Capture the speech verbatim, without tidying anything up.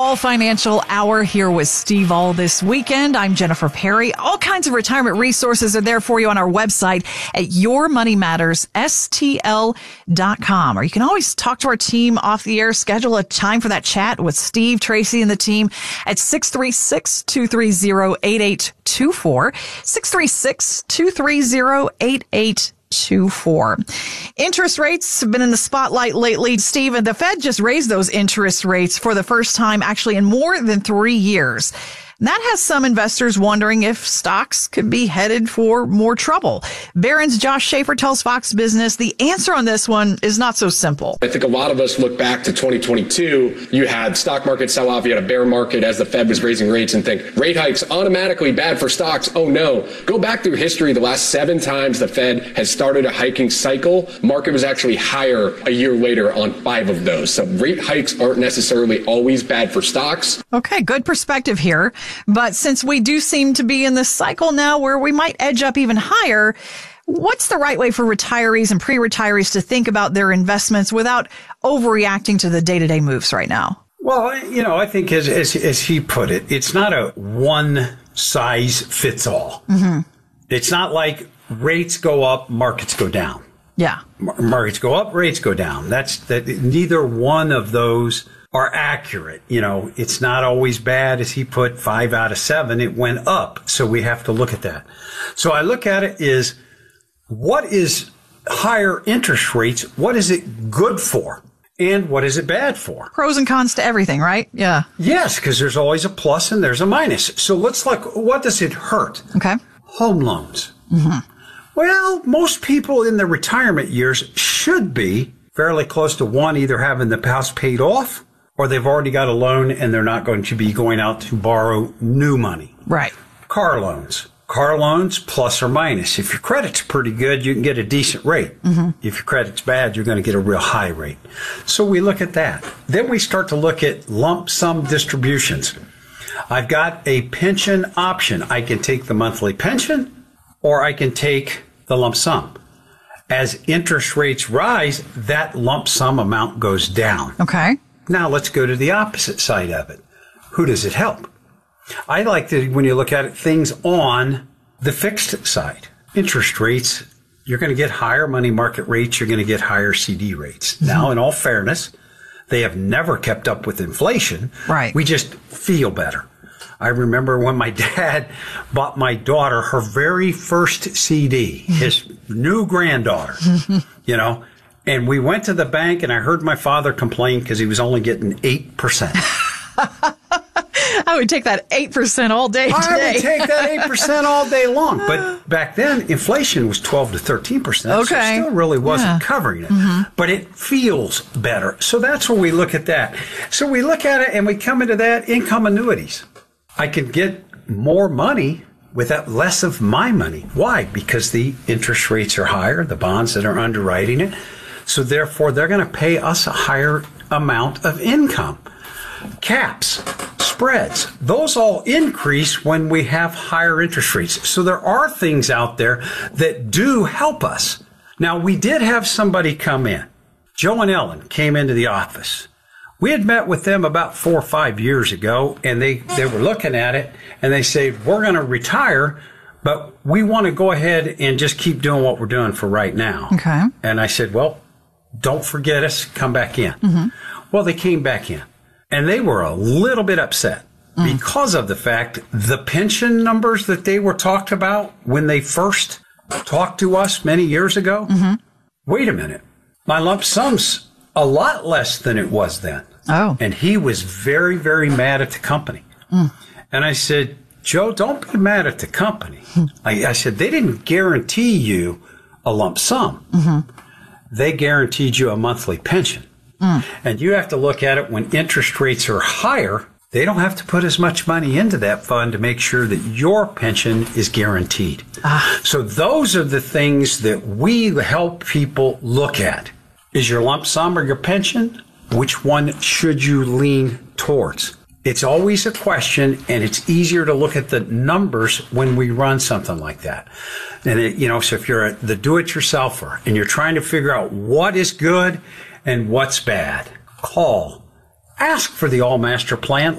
All Financial Hour here with Steve All this weekend. I'm Jennifer Perry. All kinds of retirement resources are there for you on our website at your money matters S T L dot com. Or you can always talk to our team off the air. Schedule a time for that chat with Steve, Tracy, and the team at six three six, two three zero, eight eight two four. six three six, two three zero, eight eight two four. Interest rates have been in the spotlight lately. Steve, and the Fed just raised those interest rates for the first time actually in more than three years. And that has some investors wondering if stocks could be headed for more trouble. Barron's Josh Schaefer tells Fox Business the answer on this one is not so simple. I think a lot of us look back to twenty twenty-two. You had stock market sell off. You had a bear market as the Fed was raising rates and think rate hikes automatically bad for stocks. Oh, no. Go back through history. The last seven times the Fed has started a hiking cycle, market was actually higher a year later on five of those. So rate hikes aren't necessarily always bad for stocks. Okay, good perspective here. But since we do seem to be in this cycle now where we might edge up even higher, what's the right way for retirees and pre-retirees to think about their investments without overreacting to the day-to-day moves right now? Well, you know, I think as as, as he put it, it's not a one size fits all. Mm-hmm. It's not like rates go up, markets go down. Yeah. Mar- markets go up, rates go down. That's that. Neither one of those are accurate. You know, it's not always bad. As he put, five out of seven, it went up. So we have to look at that. So I look at it is, what is higher interest rates? What is it good for? And what is it bad for? Pros and cons to everything, right? Yeah. Yes, because there's always a plus and there's a minus. So let's look, what does it hurt? Okay. Home loans. Mm-hmm. Well, most people in their retirement years should be fairly close to one, either having the house paid off or they've already got a loan and they're not going to be going out to borrow new money. Right. Car loans. Car loans, plus or minus. If your credit's pretty good, you can get a decent rate. Mm-hmm. If your credit's bad, you're going to get a real high rate. So we look at that. Then we start to look at lump sum distributions. I've got a pension option. I can take the monthly pension or I can take the lump sum. As interest rates rise, that lump sum amount goes down. Okay. Now let's go to the opposite side of it. Who does it help? I like to, when you look at it, things on the fixed side. Interest rates, you're going to get higher money market rates. You're going to get higher C D rates. Mm-hmm. Now, in all fairness, they have never kept up with inflation. Right. We just feel better. I remember when my dad bought my daughter her very first C D, his new granddaughter, you know, and we went to the bank and I heard my father complain because he was only getting eight percent. I would take that eight percent all day today. I would take that eight percent all day long. But back then, inflation was twelve to thirteen percent. Okay. So it still really wasn't Yeah. covering it. Mm-hmm. But it feels better. So that's where we look at that. So we look at it and we come into that income annuities. I can get more money without less of my money. Why? Because the interest rates are higher, the bonds that are underwriting it. So therefore, they're going to pay us a higher amount of income. Caps, spreads, those all increase when we have higher interest rates. So there are things out there that do help us. Now, we did have somebody come in. Joe and Ellen came into the office. We had met with them about four or five years ago, and they, they were looking at it, and they said, we're going to retire, but we want to go ahead and just keep doing what we're doing for right now. Okay. And I said, well, don't forget us, come back in. Mm-hmm. Well, they came back in, and they were a little bit upset mm. because of the fact the pension numbers that they were talked about when they first talked to us many years ago. Mm-hmm. Wait a minute. My lump sum's a lot less than it was then. Oh. And he was very, very mad at the company. Mm. And I said, Joe, don't be mad at the company. Mm. I, I said, they didn't guarantee you a lump sum. Mm-hmm. They guaranteed you a monthly pension. Mm. And you have to look at it when interest rates are higher. They don't have to put as much money into that fund to make sure that your pension is guaranteed. Ah. So those are the things that we help people look at. Is your lump sum or your pension? Which one should you lean towards? It's always a question, and it's easier to look at the numbers when we run something like that. And, it, you know, so if you're a, the do-it-yourselfer and you're trying to figure out what is good and what's bad, call. Ask for the All Master Plan.